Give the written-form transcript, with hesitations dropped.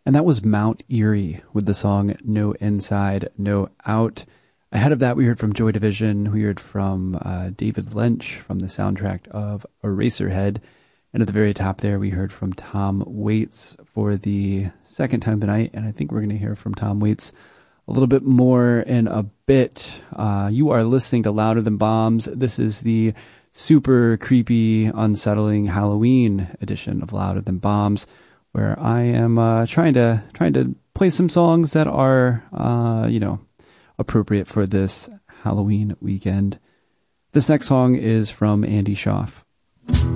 And that was Mount Erie with the song No Inside, No Out. Ahead of that, we heard from Joy Division. We heard from David Lynch from the soundtrack of Eraserhead. And at the very top there, we heard from Tom Waits for the second time tonight. And I think we're going to hear from Tom Waits a little bit more in a bit. You are listening to Louder Than Bombs. This is the super creepy, unsettling Halloween edition of Louder Than Bombs, where I am trying to play some songs that are, appropriate for this Halloween weekend. This next song is from Andy Schaaf.